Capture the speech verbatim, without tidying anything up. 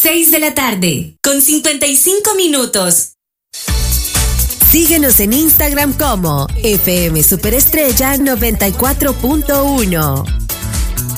seis de la tarde, con cincuenta y cinco minutos. Síguenos en Instagram como F M Superestrella noventa y cuatro punto uno.